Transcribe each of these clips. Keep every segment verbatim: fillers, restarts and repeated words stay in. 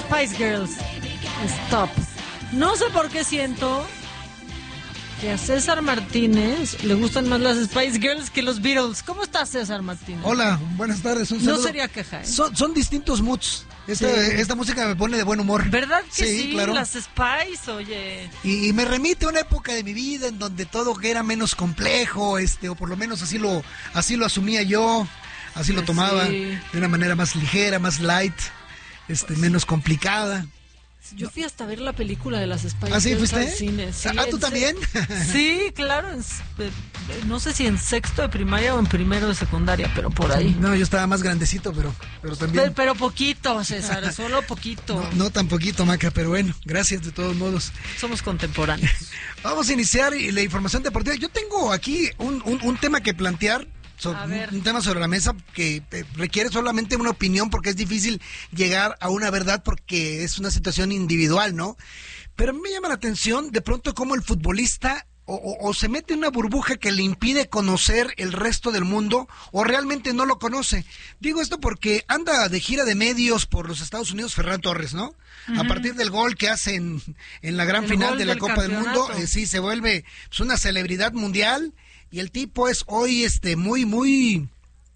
Spice Girls. Stop. No sé por qué siento que a César Martínez le gustan más las Spice Girls que los Beatles. ¿Cómo estás, César Martínez? Hola, buenas tardes. Un no sería queja, ¿eh? Son, son distintos moods. Esta, sí. esta música me pone de buen humor. ¿Verdad que sí? Sí, claro. Las Spice, oye. Y, y me remite a una época de mi vida en donde todo era menos complejo, este, o por lo menos así lo, así lo asumía yo, así pues lo tomaba, sí. de una manera más ligera, más light, este, pues menos complicada. Yo fui hasta ver la película de las Spice ¿Ah, sí, Girls fuiste? al cine. Sí, ¿Ah, tú también? Sí, claro. En, no sé si en sexto de primaria o en primero de secundaria, pero por ahí. No, yo estaba más grandecito, pero, pero también. Pero, pero poquito, César, solo poquito. No, no tan poquito, Maca, pero bueno, gracias de todos modos. Somos contemporáneos. Vamos a iniciar la información deportiva. Yo tengo aquí un, un, un tema que plantear. So, un tema sobre la mesa que eh, requiere solamente una opinión porque es difícil llegar a una verdad porque es una situación individual, ¿no? Pero a mí me llama la atención de pronto cómo el futbolista o, o, o se mete en una burbuja que le impide conocer el resto del mundo o realmente no lo conoce. Digo esto porque anda de gira de medios por los Estados Unidos Ferran Torres, ¿no? Uh-huh. A partir del gol que hace en, en la gran el final de la Copa campeonato. del Mundo, eh, sí, se vuelve pues, una celebridad mundial. Y el tipo es hoy este muy, muy,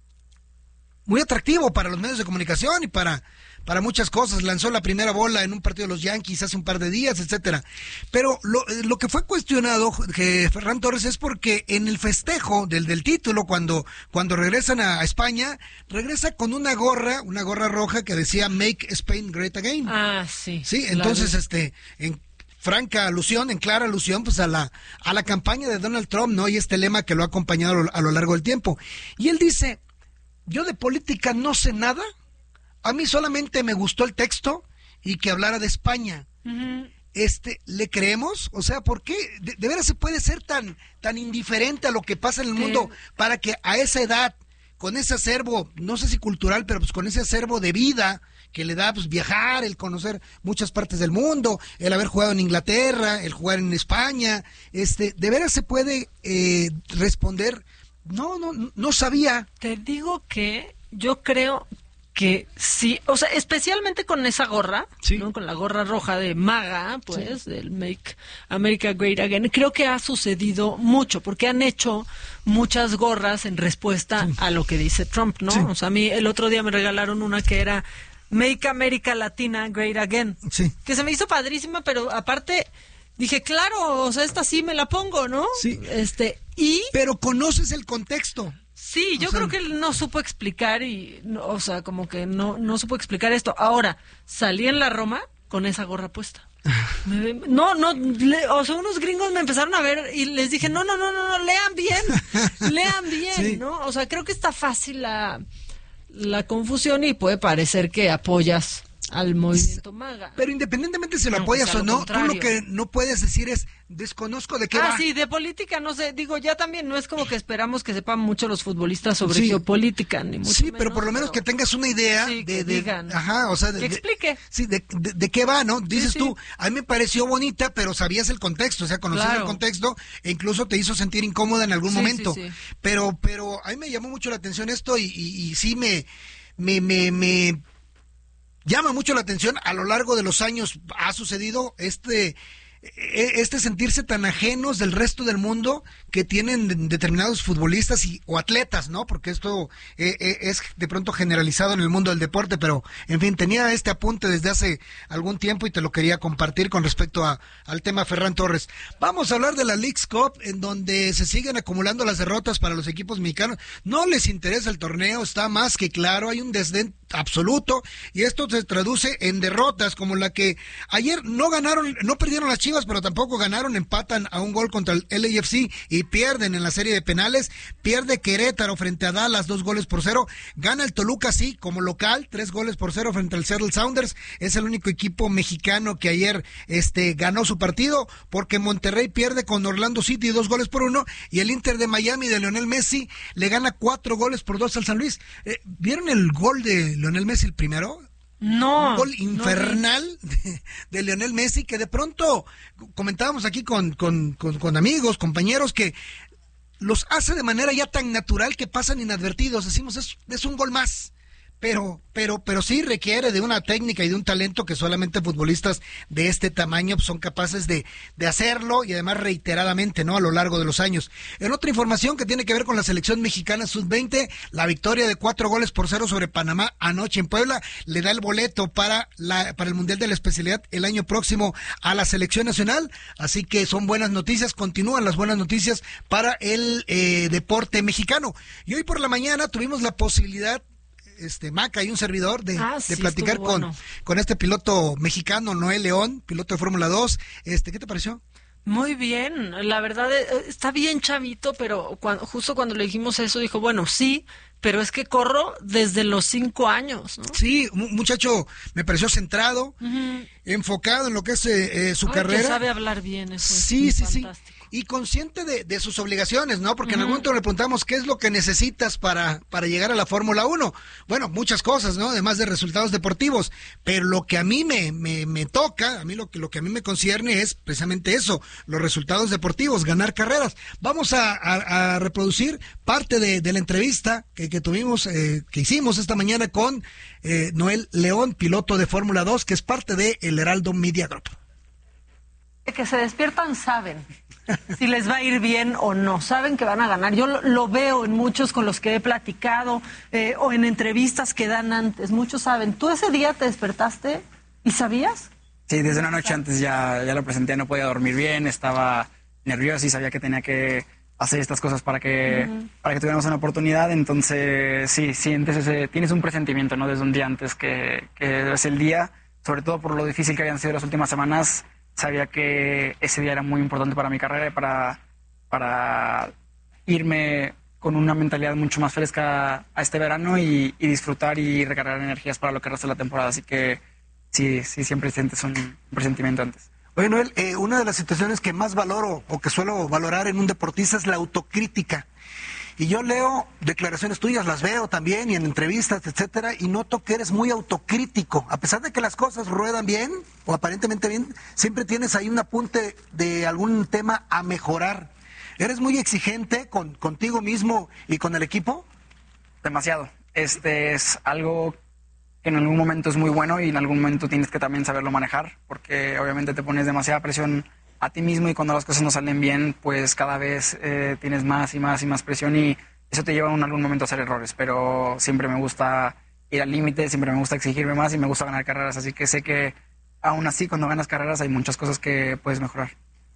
muy atractivo para los medios de comunicación y para, para muchas cosas. Lanzó la primera bola en un partido de los Yankees hace un par de días, etcétera. Pero lo, lo que fue cuestionado, que Ferran Torres, es porque en el festejo del, del título, cuando, cuando regresan a, a España, regresa con una gorra, una gorra roja que decía Make Spain Great Again. Ah, sí. Sí, entonces, claro. este, en franca alusión, en clara alusión, pues a la a la campaña de Donald Trump, ¿no? Y este lema que lo ha acompañado a lo, a lo largo del tiempo. Y él dice, yo de política no sé nada, a mí solamente me gustó el texto y que hablara de España. Uh-huh. Este, ¿le creemos? O sea, ¿por qué? De, de veras se puede ser tan, tan indiferente a lo que pasa en el ¿Qué? mundo para que a esa edad, con ese acervo, no sé si cultural, pero pues con ese acervo de vida que le da pues viajar, el conocer muchas partes del mundo, el haber jugado en Inglaterra, el jugar en España, este, de veras se puede eh, responder, no, no, no sabía. Te digo que yo creo que sí, o sea, especialmente con esa gorra, sí. ¿no? Con la gorra roja de MAGA, pues, sí. del Make America Great Again, creo que ha sucedido mucho, porque han hecho muchas gorras en respuesta sí. a lo que dice Trump, ¿no? Sí. O sea, a mí el otro día me regalaron una que era Make America Latina Great Again, sí. que se me hizo padrísima, pero aparte dije, claro, o sea, esta sí me la pongo, ¿no? Sí. Este, y... Pero conoces el contexto. Sí, yo o sea, creo que él no supo explicar y, no, o sea, como que no, no supo explicar esto. Ahora, salí en la Roma con esa gorra puesta. Me, no, no, le, o sea, unos gringos me empezaron a ver y les dije, no, no, no, no, no lean bien, lean bien, sí. ¿no? O sea, creo que está fácil la... la confusión y puede parecer que apoyas al movimiento MAGA. Pero independientemente si lo apoyas o no, contrario. Tú lo que no puedes decir es desconozco de qué ah, va. Ah, sí, de política no sé, digo, ya también no es como que esperamos que sepan mucho los futbolistas sobre sí. geopolítica, ni mucho Sí, menos, pero por lo menos pero... que tengas una idea sí, de, que de digan, ajá, o sea, de, que explique. De, sí, de, de, de qué va, ¿no? Dices sí, tú, sí. a mí me pareció bonita, pero sabías el contexto, o sea, conocías claro. el contexto e incluso te hizo sentir incómoda en algún sí, momento. Sí, sí. Pero pero a mí me llamó mucho la atención esto y, y, y sí me me me, me llama mucho la atención. A lo largo de los años ha sucedido este este sentirse tan ajenos del resto del mundo que tienen determinados futbolistas y, o atletas, ¿no? Porque esto eh, eh, es de pronto generalizado en el mundo del deporte, pero en fin, tenía este apunte desde hace algún tiempo y te lo quería compartir con respecto a, al tema Ferran Torres. Vamos a hablar de la Leagues Cup, en donde se siguen acumulando las derrotas para los equipos mexicanos. No les interesa el torneo, está más que claro, hay un desdén absoluto y esto se traduce en derrotas como la que ayer no ganaron, no perdieron las Chivas, pero tampoco ganaron, empatan a un gol contra el L A F C y pierden en la serie de penales. Pierde Querétaro frente a Dallas, dos goles por cero. Gana el Toluca, sí, como local, tres goles por cero frente al Seattle Sounders. Es el único equipo mexicano que ayer este ganó su partido, porque Monterrey pierde con Orlando City, dos goles por uno, y el Inter de Miami de Lionel Messi le gana cuatro goles por dos al San Luis. Eh, ¿Vieron el gol de Lionel Messi, el primero? No. Un gol infernal no. de, de Lionel Messi, que de pronto comentábamos aquí con, con, con, con amigos, compañeros, que los hace de manera ya tan natural que pasan inadvertidos. Decimos, es, es un gol más. pero, pero, pero sí requiere de una técnica y de un talento que solamente futbolistas de este tamaño son capaces de, de hacerlo, y además reiteradamente, ¿no? A lo largo de los años. En otra información que tiene que ver con la selección mexicana sub veinte, la victoria de cuatro goles por cero sobre Panamá anoche en Puebla le da el boleto para la, para el Mundial de la Especialidad el año próximo a la selección nacional, así que son buenas noticias, continúan las buenas noticias para el eh, deporte mexicano. Y hoy por la mañana tuvimos la posibilidad, este Maca y un servidor de, ah, de sí, platicar con, bueno. con este piloto mexicano, Noel León, piloto de Fórmula dos. Este, ¿qué te pareció? Muy bien, la verdad está bien chavito, pero cuando, justo cuando le dijimos eso dijo, bueno, sí, pero es que corro desde los cinco años, ¿no? Sí, un muchacho me pareció centrado, uh-huh. enfocado en lo que es eh, su Ay, carrera. Que sabe hablar bien, eso sí, es sí, fantástico. Sí. Y consciente de, de sus obligaciones, ¿no? Porque uh-huh. en algún momento le preguntamos qué es lo que necesitas para, para llegar a la Fórmula uno. Bueno, muchas cosas, ¿no? Además de resultados deportivos. Pero lo que a mí me, me, me toca, a mí lo que, lo que a mí me concierne es precisamente eso, los resultados deportivos, ganar carreras. Vamos a, a, a reproducir parte de, de la entrevista que, que tuvimos, eh, que hicimos esta mañana con eh, Noel León, piloto de Fórmula dos, que es parte de el Heraldo Media Group. Que se despiertan saben si les va a ir bien o no, saben que van a ganar. Yo lo, lo veo en muchos con los que he platicado eh, o en entrevistas que dan antes, muchos saben. ¿Tú ese día te despertaste y sabías? Sí, desde una noche antes ya, ya lo presenté, no podía dormir bien, estaba nervioso y sabía que tenía que hacer estas cosas para que, uh-huh. para que tuviéramos una oportunidad. Entonces sí, sientes ese, tienes un presentimiento, ¿no? Desde un día antes que, que es el día, sobre todo por lo difícil que habían sido las últimas semanas. Sabía que ese día era muy importante para mi carrera y para, para irme con una mentalidad mucho más fresca a este verano y, y disfrutar y recargar energías para lo que resta de la temporada. Así que sí, sí, siempre sientes un, un presentimiento antes. Oye, Noel, eh, una de las situaciones que más valoro o que suelo valorar en un deportista es la autocrítica. Y yo leo declaraciones tuyas, las veo también y en entrevistas, etcétera, y noto que eres muy autocrítico. A pesar de que las cosas ruedan bien, o aparentemente bien, siempre tienes ahí un apunte de algún tema a mejorar. ¿Eres muy exigente con, contigo mismo y con el equipo? Demasiado. Este es algo que en algún momento es muy bueno y en algún momento tienes que también saberlo manejar, porque obviamente te pones demasiada presión a ti mismo y cuando las cosas no salen bien, pues cada vez eh, tienes más y más y más presión y eso te lleva en algún momento a hacer errores, pero siempre me gusta ir al límite, siempre me gusta exigirme más y me gusta ganar carreras, así que sé que aún así cuando ganas carreras hay muchas cosas que puedes mejorar.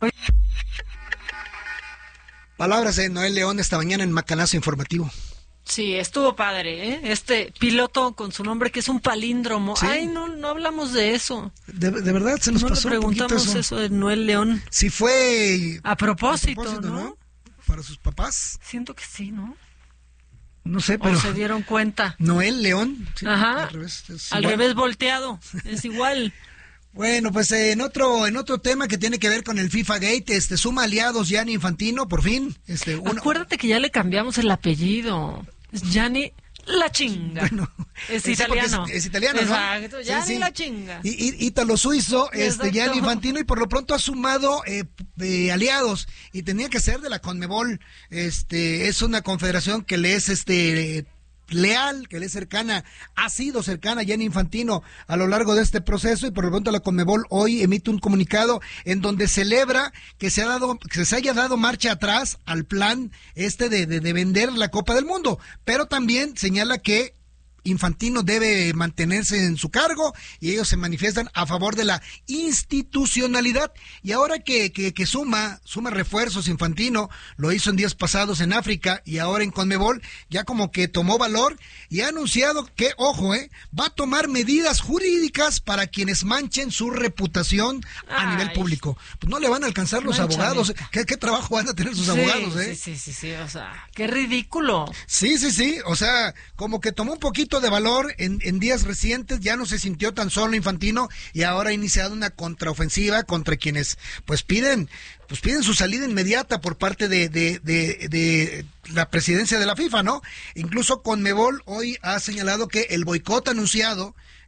Palabras de Noel León esta mañana en Macanazo Informativo. Sí, estuvo padre, ¿eh? Este piloto con su nombre que es un palíndromo. ¿Sí? Ay, no, no hablamos de eso. De, de verdad se nos no pasó le preguntamos un poquito eso. eso de Noel León. Sí fue a propósito, a propósito ¿no? ¿no? Para sus papás. Siento que sí, ¿no? No sé, pero o se dieron cuenta. Noel León. Sí, Ajá. Al revés, al revés volteado. Es igual. Bueno, pues eh, en otro en otro tema que tiene que ver con el FIFA Gate, este suma aliados Gianni Infantino, por fin. Este, uno... Acuérdate que ya le cambiamos el apellido. Es Gianni La Chinga. Bueno, es sí, italiano. Es, es italiano, Exacto, ¿no? Gianni sí, sí. La Chinga. Y, y, ítalo suizo, este Gianni Infantino, y por lo pronto ha sumado eh, eh, aliados y tenía que ser de la CONMEBOL. Este es una confederación que le es este eh, leal, que le es cercana, ha sido cercana a Gianni Infantino a lo largo de este proceso y por lo pronto la CONMEBOL hoy emite un comunicado en donde celebra que se ha dado, que se haya dado marcha atrás al plan este de, de, de vender la Copa del Mundo, pero también señala que Infantino debe mantenerse en su cargo y ellos se manifiestan a favor de la institucionalidad. Y ahora que, que, que suma, suma refuerzos Infantino, lo hizo en días pasados en África y ahora en CONMEBOL, ya como que tomó valor y ha anunciado que, ojo, eh, va a tomar medidas jurídicas para quienes manchen su reputación a Ay, nivel público. Pues no le van a alcanzar los abogados. ¿Qué, qué trabajo van a tener sus sí, abogados, eh? Sí, sí, sí, sí, o sea, qué ridículo. Sí, sí, sí, o sea, como que tomó un poquito de valor en, en días recientes, ya no se sintió tan solo Infantino y ahora ha iniciado una contraofensiva contra quienes pues piden pues piden su salida inmediata por parte de, de, de, de la presidencia de la FIFA, ¿no? Incluso CONMEBOL hoy ha señalado que el boicot anunciado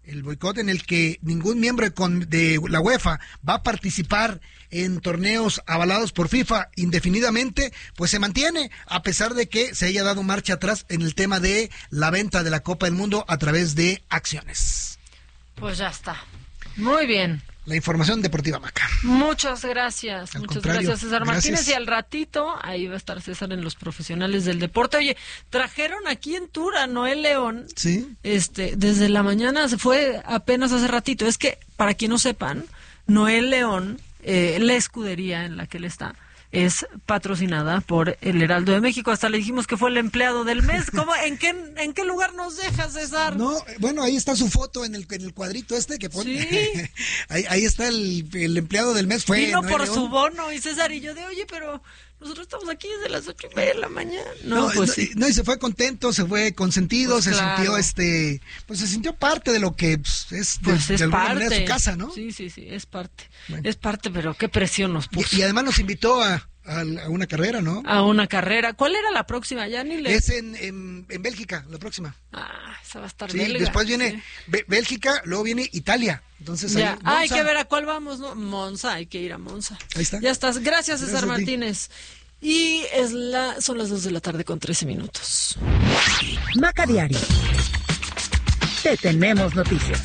el boicot en el que ningún miembro de, con, de la UEFA va a participar en torneos avalados por FIFA indefinidamente, pues se mantiene, a pesar de que se haya dado marcha atrás en el tema de la venta de la Copa del Mundo a través de acciones. Pues ya está. Muy bien. La información deportiva, Maca. Muchas gracias, Al muchas contrario, gracias, César gracias. Martínez. Y al ratito, ahí va a estar César en Los Profesionales del Deporte. Oye, trajeron aquí en Tour a Noel León. Sí. Este, desde la mañana, se fue apenas hace ratito. Es que, para quien no sepan, Noel León, eh, la escudería en la que él está, es patrocinada por el Heraldo de México. Hasta le dijimos que fue el empleado del mes. ¿Cómo? ¿En qué, en qué lugar nos deja, César? No, bueno, ahí está su foto en el, en el cuadrito este que pone. Sí. ahí, ahí está el, el empleado del mes. Fue Vino Noel por León. su bono y César y yo de, oye, pero nosotros estamos aquí desde las ocho y media de la mañana. No, No, pues no, sí. no, y se fue contento, se fue consentido, Pues se claro. sintió este, pues se sintió parte de lo que pues, es de, Pues de es alguna parte. manera su casa, ¿no? Sí, sí, sí, es parte. Bueno. Es parte, pero qué presión nos puso. Y, y además nos invitó a, a, a una carrera, ¿no? A una carrera. ¿Cuál era la próxima? Ya ni le... Es en, en, en Bélgica, la próxima. Ah, esa va a estar Sí, belga. después viene Sí. Bé- Bélgica, luego viene Italia. Entonces Ya. ahí, Ah, hay Monza. que ver a cuál vamos, ¿no? Monza, hay que ir a Monza. Ahí está. Ya estás. Gracias, César Gracias a ti. Martínez. Y es la, son las dos de la tarde con trece minutos. Maca Diario. Te tenemos noticias.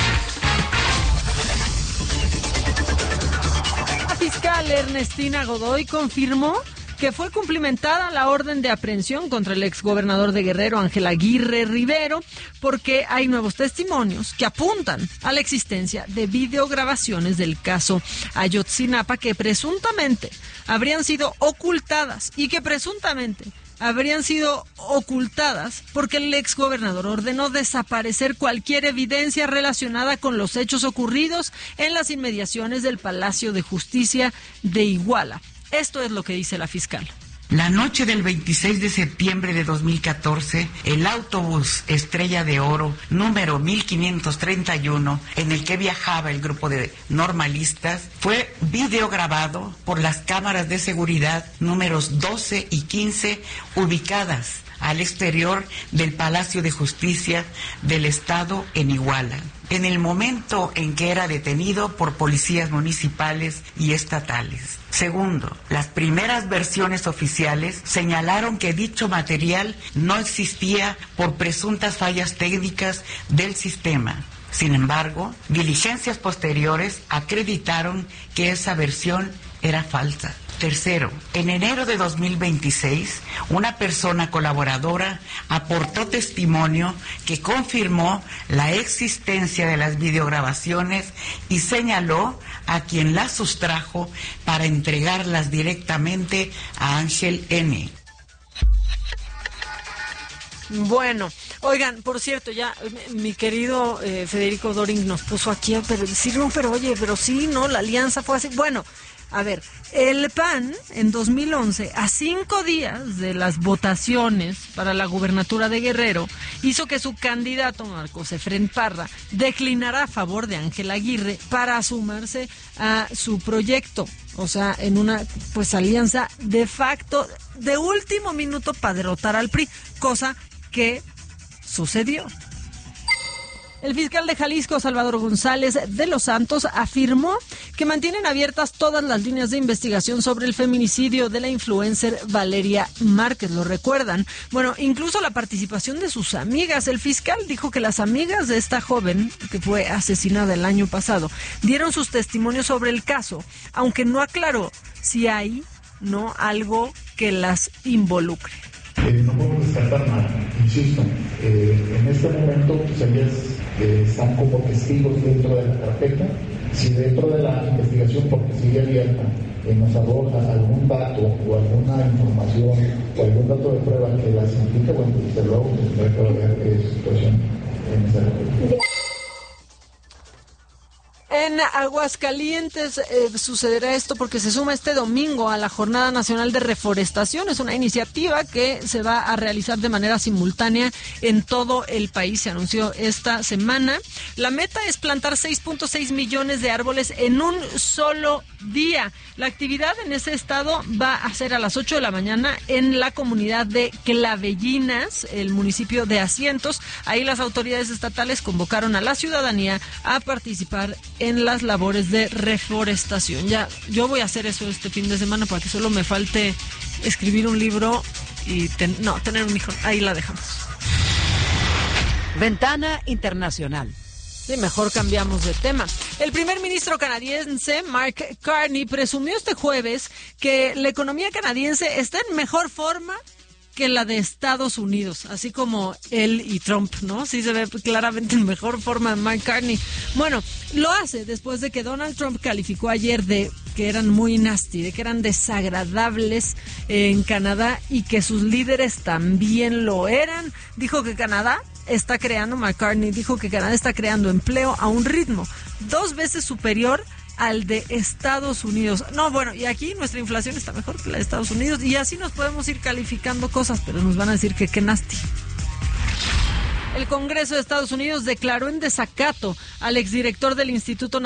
La fiscal Ernestina Godoy confirmó que fue cumplimentada la orden de aprehensión contra el exgobernador de Guerrero, Ángel Aguirre Rivero, porque hay nuevos testimonios que apuntan a la existencia de videograbaciones del caso Ayotzinapa que presuntamente habrían sido ocultadas y que presuntamente habrían sido ocultadas porque el exgobernador ordenó desaparecer cualquier evidencia relacionada con los hechos ocurridos en las inmediaciones del Palacio de Justicia de Iguala. Esto es lo que dice la fiscal. La noche del veintiséis de septiembre de dos mil catorce, el autobús Estrella de Oro número mil quinientos treinta y uno, en el que viajaba el grupo de normalistas, fue videograbado por las cámaras de seguridad números doce y quince ubicadas al exterior del Palacio de Justicia del Estado en Iguala, en el momento en que era detenido por policías municipales y estatales. Segundo, las primeras versiones oficiales señalaron que dicho material no existía por presuntas fallas técnicas del sistema. Sin embargo, diligencias posteriores acreditaron que esa versión era falsa. Tercero, en enero de dos mil veintiséis, una persona colaboradora aportó testimonio que confirmó la existencia de las videograbaciones y señaló a quien las sustrajo para entregarlas directamente a Ángel N. Bueno, oigan, por cierto, ya mi, mi querido eh, Federico Doring nos puso aquí a pero decir, no, pero oye, pero sí, no, la alianza fue así. Bueno, a ver, el P A N en dos mil once, a cinco días de las votaciones para la gubernatura de Guerrero, hizo que su candidato, Marcos Efrén Parra, declinara a favor de Ángel Aguirre para sumarse a su proyecto. O sea, en una pues alianza de facto de último minuto para derrotar al P R I, cosa que sucedió. El fiscal de Jalisco, Salvador González de los Santos, afirmó que mantienen abiertas todas las líneas de investigación sobre el feminicidio de la influencer Valeria Márquez. ¿Lo recuerdan? Bueno, incluso la participación de sus amigas. El fiscal dijo que las amigas de esta joven, que fue asesinada el año pasado, dieron sus testimonios sobre el caso, aunque no aclaró si hay no algo que las involucre. Eh, no podemos descartar nada, insisto, eh, en este momento pues ellas eh, están como testigos dentro de la carpeta. Si dentro de la investigación, porque sigue abierta, eh, nos arroja algún dato o alguna información o algún dato de prueba que las implica, bueno, pues desde luego tendrá que haber eh, situación en esta carpeta. En Aguascalientes eh, sucederá esto porque se suma este domingo a la Jornada Nacional de Reforestación. Es una iniciativa que se va a realizar de manera simultánea en todo el país. Se anunció esta semana. La meta es plantar seis punto seis millones de árboles en un solo día. La actividad en ese estado va a ser a las ocho de la mañana en la comunidad de Clavellinas, el municipio de Asientos. Ahí las autoridades estatales convocaron a la ciudadanía a participar en las labores de reforestación. Ya, yo voy a hacer eso este fin de semana para que solo me falte escribir un libro y ten, no, tener un hijo. Ahí la dejamos. Ventana Internacional. Sí, mejor cambiamos de tema. El primer ministro canadiense, Mark Carney, presumió este jueves que la economía canadiense está en mejor forma que la de Estados Unidos, así como él y Trump, ¿no? Sí se ve claramente en mejor forma Mark Carney. Bueno, lo hace después de que Donald Trump calificó ayer de que eran muy nasty, de que eran desagradables en Canadá y que sus líderes también lo eran. Dijo que Canadá está creando, Mark Carney dijo que Canadá está creando empleo a un ritmo dos veces superior al de Estados Unidos. No, bueno, y aquí nuestra inflación está mejor que la de Estados Unidos y así nos podemos ir calificando cosas, pero nos van a decir que qué nasty. El Congreso de Estados Unidos declaró en desacato al exdirector del Instituto